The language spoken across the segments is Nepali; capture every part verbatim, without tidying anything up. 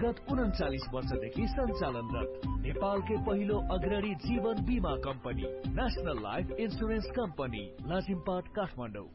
विगत उन्चालिस वर्षदेखि सञ्चालनरत नेपालकै पहिलो अग्रणी जीवन बीमा company national life insurance company Lazimpat Kathmandu.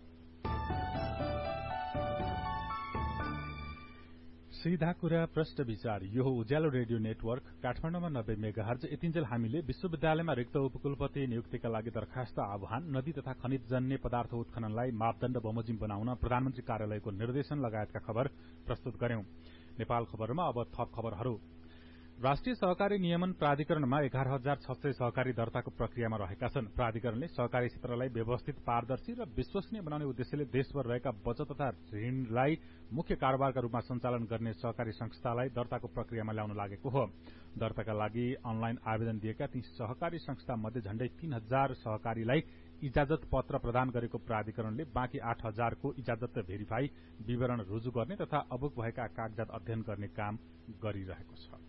सीधा कुरा प्रश्न विचार यो हो उज्यालो रेडियो नेटवर्क काठमाडौँमा नब्बे मेगाहर्ज। यतिन्जेल हामीले विश्वविद्यालयमा रिक्त उपकुलपति नियुक्तिका लागि दरखास्त आह्वान, नदी तथा खनिजजन्य पदार्थ उत्खननलाई मापदण्ड बमोजिम बनाउन प्रधानमन्त्री कार्यालयको निर्देशन लगायतका खबर प्रस्तुत गर्यौं। नेपाल खबरमा अब थप खबरहरू। राष्ट्रिय सहकारी नियमन प्राधिकरणमा एघार हजार छ सय सहकारी दर्ताको प्रक्रियामा रहेका छन्। प्राधिकरणले सहकारी क्षेत्रलाई व्यवस्थित, पारदर्शी र विश्वसनीय बनाउने उद्देश्यले देशभर रहेका बचत तथा ऋणलाई मुख्य कारोबारका रूपमा सञ्चालन गर्ने सहकारी संस्थालाई दर्ताको प्रक्रियामा ल्याउन लागेको हो। दर्ताका लागि अनलाइन आवेदन दिएका ती सहकारी संस्था मध्ये झण्डै तीन हजार सहकारीलाई इजाजत पत्र प्रदान गरेको प्राधिकरणले बाँकी आठ हजारको इजाजत भेरिफाई, विवरण रुजु गर्ने तथा अबुक भएका कागजात अध्ययन गर्ने काम गरिरहेको छ।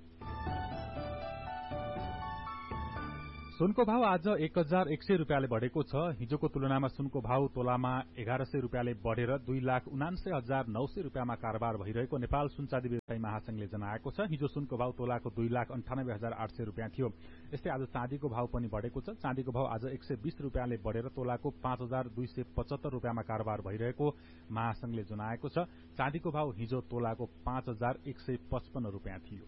सुनको भाव आज एक हजार एक सय रूपियाँले बढ़ेको छ। हिजोको तुलनामा सुनको भाव तोलामा एघार सय रूपियाँले बढ़ेर दुई लाख उनान्सय हजार नौ सय रूपियाँमा कारोबार भइरहेको नेपाल सुनचाँदी व्यवसायी महासंघले जनाएको छ। हिजो सुनको भाव तोलाको दुई लाख अन्ठानब्बे हजार आठ सय रूपियाँ थियो। यस्तै आज चाँदीको भाव पनि बढ़ेको छ। चाँदीको भाव आज एक सय बीस रूपियाँले बढ़ेर तोलाको पाँच हजार दुई सय पचहत्तर रूपियाँमा कारोबार भइरहेको महासंघले जनाएको छ। चाँदीको भाव हिजो तोलाको पाँच हजार एक सय पचपन्न रूपियाँ थियो।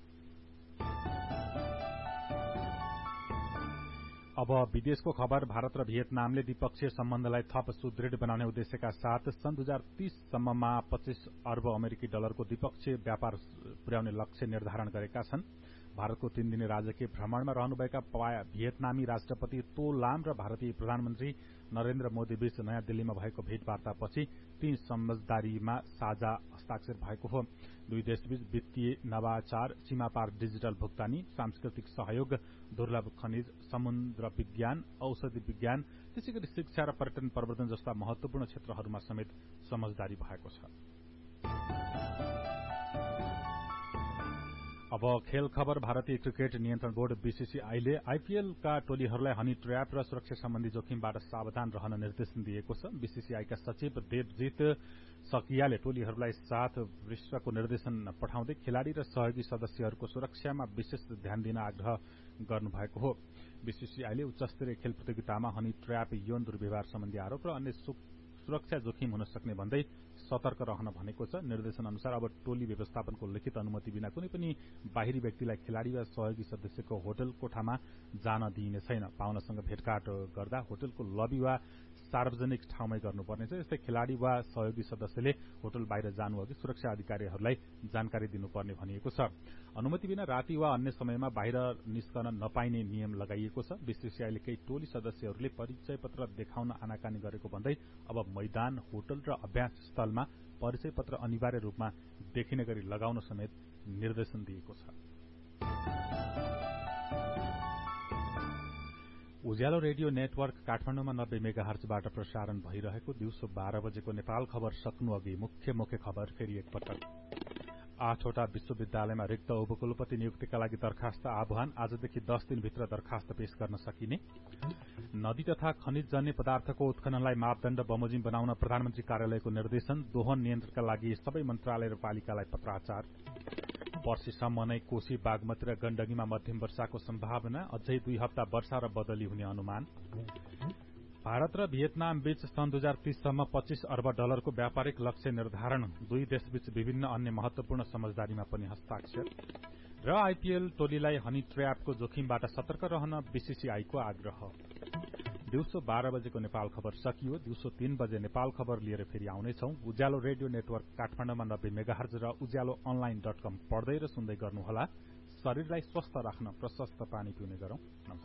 अब विदेशको खबर। भारत र भियतनामले द्विपक्षीय सम्बन्धलाई थप सुदृढ़ बनाउने उद्देश्यका साथ सन् दुई हजार तीस सम्ममा पच्चीस अर्ब अमेरिकी डलरको द्विपक्षीय व्यापार पुर्याउने लक्ष्य निर्धारण गरेका छन्। भारतको तीन दिने राजकीय भ्रमणमा रहनुभएका भियतनामी राष्ट्रपति तो लाम र भारतीय प्रधानमन्त्री नरेन्द्र मोदी बीच नयाँ दिल्लीमा भएको भेटवार्तापछि ती समझदारीमा साझा हस्ताक्षर भएको हो। दुई देशबीच वित्तीय नवाचार, सीमापार डिजिटल भुक्तानी, सांस्कृतिक सहयोग, दुर्लभ खनिज, समुद्र विज्ञान, औषधि विज्ञान, त्यसैगरी शिक्षा र पर्यटन प्रवर्धन जस्ता महत्वपूर्ण क्षेत्रहरूमा समेत समझदारी भएको छ। अब खेल खबर। भारतीय क्रिकेट नियन्त्रण बोर्ड बीसीसीआईले आईपीएलका टोलीहरूलाई हनी ट्र्याप र सुरक्षा सम्बन्धी जोखिमबाट सावधान रहन निर्देशन दिएको छ। बीसीसीआईका सचिव देवजित सकियाले टोलीहरूलाई सात वृषको निर्देशन पठाउँदै खेलाड़ी र सहयोगी सदस्यहरूको सुरक्षामा विशेष ध्यान दिन आग्रह गर्नुभएको हो। बीसीसीआईले उच्चस्तरीय खेल प्रतियोगितामा हनी ट्र्याप, यौन दुर्व्यवहार सम्बन्धी आरोप र अन्य सुरक्षा जोखिम हुन सक्ने भन्दै सतर्क रहन भनेको छ। निर्देशन अनुसार अब टोली व्यवस्थापनको लिखित अनुमति बिना कुनै पनि बाहिरी व्यक्तिलाई खेलाड़ी वा सहयोगी सदस्यको होटल कोठामा जान दिइने छैन। पाहुनासँग भेटघाट गर्दा होटलको लबी वा सार्वजनिक ठाउँमै गर्नुपर्नेछ। यस्तै खेलाड़ी वा सहयोगी सदस्यले होटल बाहिर जानुअघि सुरक्षा अधिकारीहरूलाई जानकारी दिनुपर्ने भनिएको छ। अनुमति बिना राति वा अन्य समयमा बाहिर निस्कन नपाइने नियम लगाइएको छ। बीसीसीआईले केही टोली सदस्यहरूले परिचय पत्र देखाउन आनाकानी गरेको भन्दै अब मैदान, होटल र अभ्यास स्थलमा परिचय पत्र अनिवार्य रूपमा देखिने गरी लगाउन समेत निर्देशन दिएको छ। उज्यालो रेडियो नेटवर्क काठमाडौँमा नब्बे मेगाहर्जबाट प्रसारण भइरहेको दिउँसो बाह्र बजेको नेपाल खबर सक्नु अघि मुख्य मुख्य खबर फेरि एकपटक। आठवटा विश्वविद्यालयमा रिक्त उपकुलपति नियुक्तिका लागि दरखास्त आह्वान, आजदेखि दस दिनभित्र दरखास्त पेश गर्न सकिने। नदी तथा खनिजजन्य पदार्थको उत्खननलाई मापदण्ड बमोजिम बनाउन प्रधानमन्त्री कार्यालयको निर्देशन। दोहन नियन्त्रणका लागि सबै मन्त्रालय र पालिकालाई पत्राचार। वर्षीसम्म नै कोशी, बागमती र गण्डकीमा मध्यम वर्षाको सम्भावना, अझै दुई हप्ता वर्षा र बदली हुने अनुमान। भारत र भियतनाम बीच सन् दुई हजार तीससम्म पच्चीस अर्ब डलरको व्यापारिक लक्ष्य निर्धारण। दुई देशबीच विभिन्न अन्य महत्वपूर्ण समझदारीमा पनि हस्ताक्षर। र आईपीएल टोलीलाई हनी ट्र्यापको जोखिमबाट सतर्क रहन बीसीसीआईको आग्रह। दिउँसो बाह्र बजेको नेपाल खबर सकियो। दिउँसो तीन बजे नेपाल खबर लिएर फेरि आउनेछौ। उज्यालो रेडियो नेटवर्क काठमाडौँमा नब्बे मेगाहर्ज र उज्यालो अनलाइन डट कम पढ्दै र सुन्दै गर्नुहोला। शरीरलाई स्वस्थ राख्न प्रशस्त पानी पिउने गरौं।